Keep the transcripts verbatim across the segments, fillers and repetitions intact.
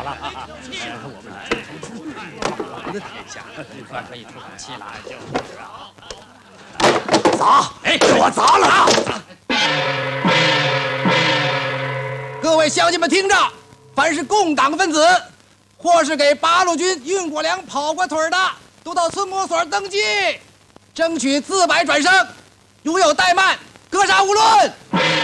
我的天下，算可以出口气了。就是啊。 砸！哎，给我砸了！ 各位乡亲们听着，凡是共党分子，或是给八路军运过粮、跑过腿的，都到村公所登记，争取自白转生，如有怠慢，格杀勿论。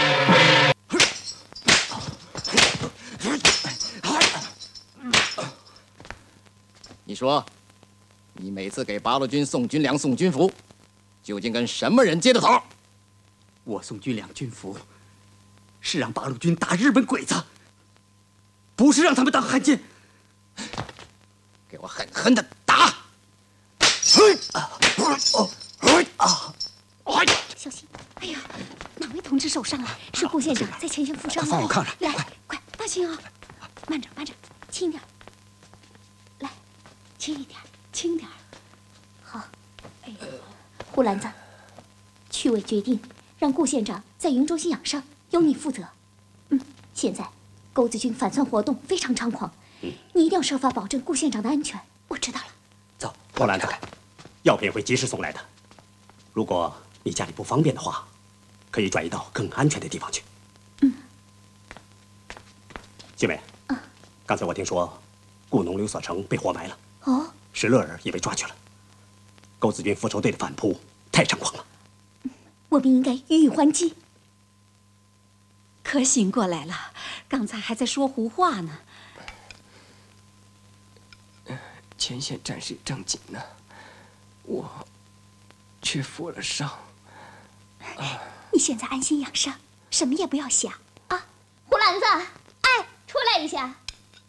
你说，你每次给八路军送军粮、送军服，究竟跟什么人接的头？ 我送军粮、军服，是让八路军打日本鬼子，不是让他们当汉奸。 给我狠狠的打！ 小心！哎呀，哪位同志受伤了？是顾县长在前线负伤了。 放我炕上！ 来，快，大心啊！慢着，慢着，轻点。来，轻一点，轻点。好。哎，胡兰子，区委决定让顾县长在云中心养伤，由你负责。嗯，现在钩子军反窜活动非常猖狂，嗯、你一定要设法保证顾县长的安全。我知道了。 走，胡兰子，药品会及时送来的。如果你家里不方便的话，可以转移到更安全的地方去。 嗯。 新伟， 啊， 刚才我听说，顾农刘所成被活埋了。 哦。 石乐儿也被抓去了。钩子军复仇队的反扑太猖狂了， 我们应该予以还击。 可醒过来了，刚才还在说胡话呢。 前线战事正紧呢，我却负了伤。 啊、你现在安心养伤，什么也不要想啊！胡兰子，哎，出来一下。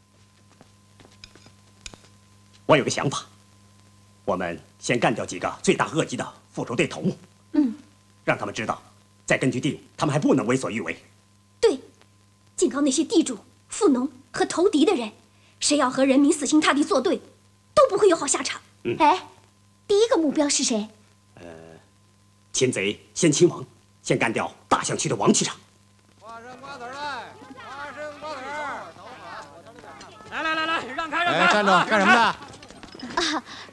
我有个想法，我们先干掉几个罪大恶极的复仇队头目， 嗯， 让他们知道，在根据地，他们还不能为所欲为。 对，警告那些地主、富农和投敌的人，谁要和人民死心塌地作对，都不会有好下场。嗯，哎，第一个目标是谁？ 呃，擒贼先擒王，先干掉大象区的王区长。 花生瓜子来，花生瓜子。 来来来来，让开让开！ 哎，站住！干什么呢？ 啊，